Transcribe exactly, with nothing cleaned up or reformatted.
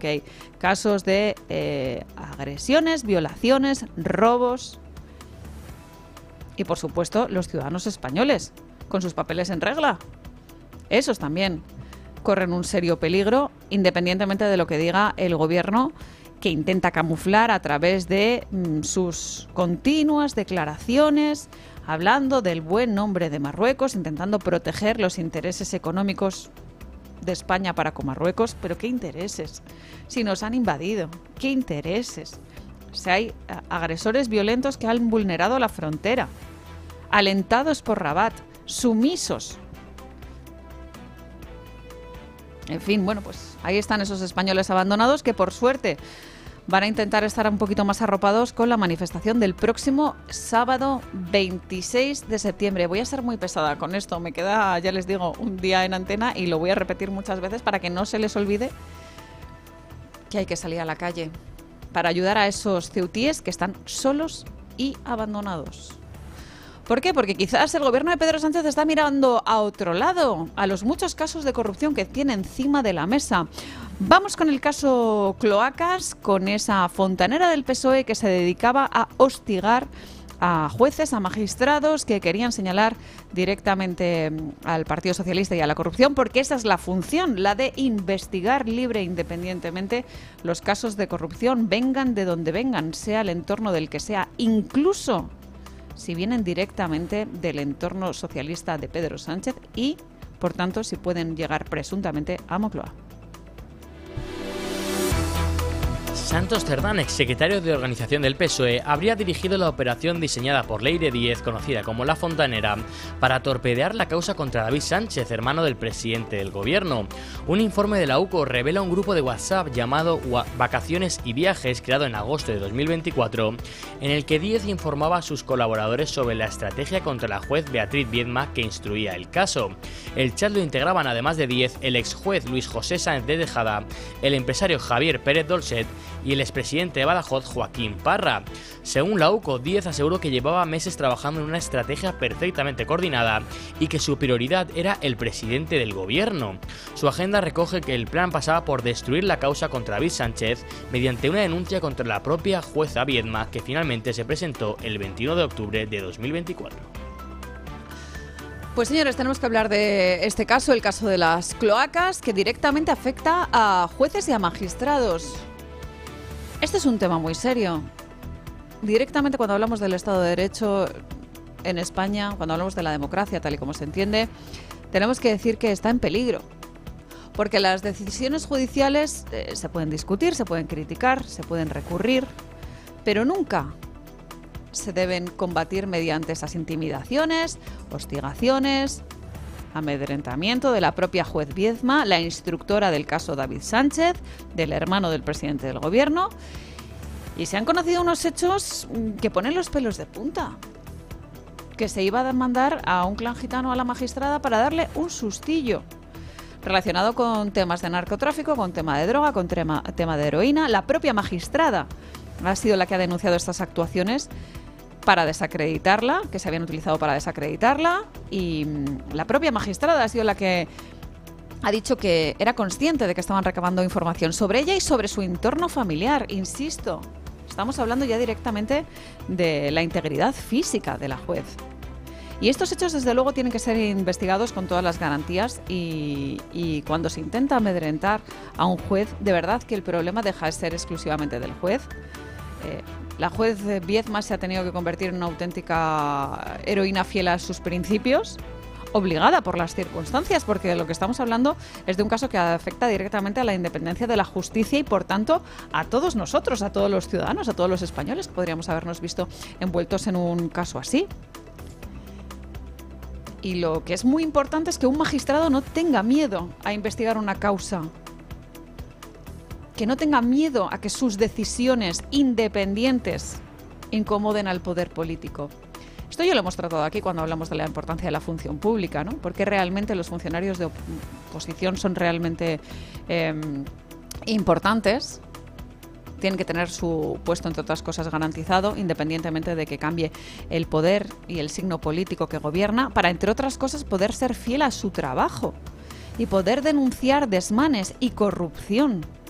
porque hay casos de eh, agresiones, violaciones, robos y, por supuesto, los ciudadanos españoles con sus papeles en regla. Esos también corren un serio peligro, independientemente de lo que diga el gobierno, que intenta camuflar a través de mm, sus continuas declaraciones, hablando del buen nombre de Marruecos, intentando proteger los intereses económicos de España para con Marruecos. ¿Pero qué intereses? Si nos han invadido, ¿qué intereses? O sea, hay agresores violentos que han vulnerado la frontera, alentados por Rabat, sumisos. En fin, bueno, pues ahí están esos españoles abandonados que, por suerte, van a intentar estar un poquito más arropados con la manifestación del próximo sábado veintiséis de septiembre. Voy a ser muy pesada con esto, me queda, ya les digo, un día en antena y lo voy a repetir muchas veces para que no se les olvide que hay que salir a la calle para ayudar a esos ceutíes que están solos y abandonados. ¿Por qué? Porque quizás el gobierno de Pedro Sánchez está mirando a otro lado, a los muchos casos de corrupción que tiene encima de la mesa. Vamos con el caso Cloacas, con esa fontanera del P S O E que se dedicaba a hostigar a jueces, a magistrados que querían señalar directamente al Partido Socialista y a la corrupción, porque esa es la función, la de investigar libre e independientemente los casos de corrupción, vengan de donde vengan, sea el entorno del que sea, incluso si vienen directamente del entorno socialista de Pedro Sánchez y, por tanto, si pueden llegar presuntamente a Moncloa. Santos Cerdán, exsecretario de organización del P S O E, habría dirigido la operación diseñada por Leire Díez, conocida como La Fontanera, para torpedear la causa contra David Sánchez, hermano del presidente del gobierno. Un informe de la U C O revela un grupo de WhatsApp llamado Vacaciones y Viajes, creado en agosto de dos mil veinticuatro, en el que Díez informaba a sus colaboradores sobre la estrategia contra la juez Beatriz Viedma que instruía el caso. El chat lo integraban, además de Díez, el ex juez Luis José Sáenz de Tejada, el empresario Javier Pérez Dolcet y el expresidente de Badajoz, Joaquín Parra. Según la U C O, Díez aseguró que llevaba meses trabajando en una estrategia perfectamente coordinada y que su prioridad era el presidente del gobierno. Su agenda recoge que el plan pasaba por destruir la causa contra David Sánchez mediante una denuncia contra la propia jueza Viedma, que finalmente se presentó el veintiuno de octubre de dos mil veinticuatro. Pues señores, tenemos que hablar de este caso, el caso de las cloacas, que directamente afecta a jueces y a magistrados. Este es un tema muy serio. Directamente, cuando hablamos del Estado de Derecho en España, cuando hablamos de la democracia tal y como se entiende, tenemos que decir que está en peligro. Porque las decisiones judiciales eh, se pueden discutir, se pueden criticar, se pueden recurrir, pero nunca se deben combatir mediante esas intimidaciones, hostigaciones, amedrentamiento de la propia juez Viedma, la instructora del caso David Sánchez, del hermano del presidente del gobierno. Y se han conocido unos hechos que ponen los pelos de punta. Que se iba a demandar a un clan gitano a la magistrada para darle un sustillo relacionado con temas de narcotráfico, con tema de droga, con tema, tema de heroína. La propia magistrada ha sido la que ha denunciado estas actuaciones para desacreditarla, que se habían utilizado para desacreditarla, y la propia magistrada ha sido la que ha dicho que era consciente de que estaban recabando información sobre ella y sobre su entorno familiar. Insisto, estamos hablando ya directamente de la integridad física de la juez. Y estos hechos, desde luego, tienen que ser investigados con todas las garantías y, y cuando se intenta amedrentar a un juez, de verdad que el problema deja de ser exclusivamente del juez. Eh, La juez Viedma se ha tenido que convertir en una auténtica heroína fiel a sus principios, obligada por las circunstancias, porque de lo que estamos hablando es de un caso que afecta directamente a la independencia de la justicia y, por tanto, a todos nosotros, a todos los ciudadanos, a todos los españoles que podríamos habernos visto envueltos en un caso así. Y lo que es muy importante es que un magistrado no tenga miedo a investigar una causa, que no tenga miedo a que sus decisiones independientes incomoden al poder político. Esto ya lo hemos tratado aquí cuando hablamos de la importancia de la función pública, ¿no? Porque realmente los funcionarios de oposición son realmente eh, importantes. Tienen que tener su puesto, entre otras cosas, garantizado, independientemente de que cambie el poder y el signo político que gobierna, para, entre otras cosas, poder ser fiel a su trabajo y poder denunciar desmanes y corrupción.